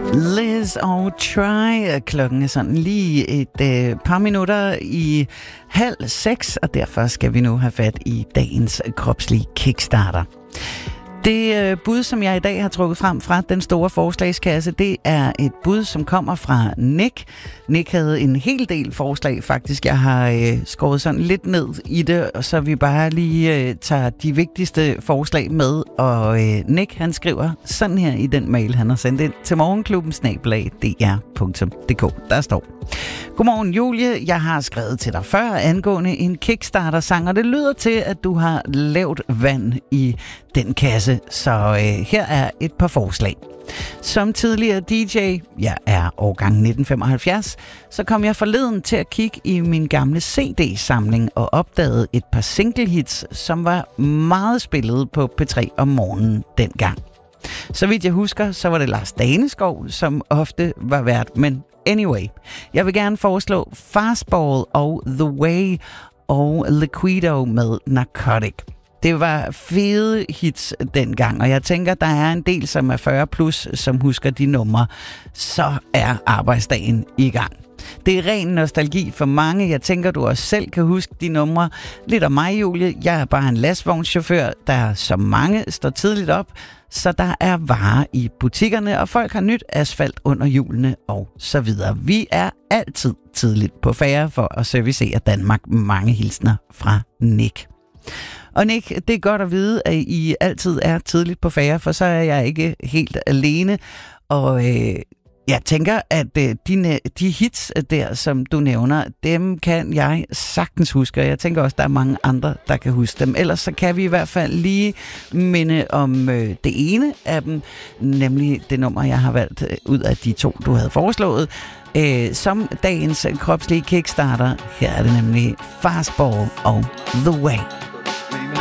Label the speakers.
Speaker 1: Liz og Try. Klokken er sådan lige et par minutter i 5:30, og derfor skal vi nu have fat i dagens kropslige kickstarter. Det bud, som jeg i dag har trukket frem fra den store forslagskasse, det er et bud, som kommer fra Nick. Nick havde en hel del forslag faktisk. Jeg har skåret sådan lidt ned i det, og så vi bare lige tager de vigtigste forslag med. Og Nick, han skriver sådan her i den mail, han har sendt ind til morgenklubben@dr.dk. Der står: Godmorgen Julie, jeg har skrevet til dig før angående en Kickstarter-sang, og det lyder til, at du har lavt vand i den kasse, så her er et par forslag. Som tidligere DJ, jeg er årgang 1975, så kom jeg forleden til at kigge i min gamle CD-samling og opdagede et par single-hits, som var meget spillet på P3 om morgenen dengang. Så vidt jeg husker, så var det Lars Daneskov, som ofte var vært, men anyway, jeg vil gerne foreslå Fastball og The Way og Liquido med Narcotic. Det var fede hits dengang, og jeg tænker, der er en del, som er 40 plus, som husker de numre. Så er arbejdsdagen i gang. Det er ren nostalgi for mange. Jeg tænker, du også selv kan huske de numre. Lidt om mig, Julie. Jeg er bare en lastvognschauffør, der som mange står tidligt op, så der er varer i butikkerne, og folk har nyt asfalt under hjulene og så videre. Vi er altid tidligt på færre for at servicere Danmark. Mange hilsner fra Nick. Og Nick, det er godt at vide, at I altid er tidligt på færre, for så er jeg ikke helt alene. Og jeg tænker, at de hits der, som du nævner, dem kan jeg sagtens huske. Og jeg tænker også, at der er mange andre, der kan huske dem. Ellers så kan vi i hvert fald lige minde om det ene af dem, nemlig det nummer, jeg har valgt ud af de to, du havde foreslået. Som dagens kropslige kickstarter, her er det nemlig Fastball og The Way.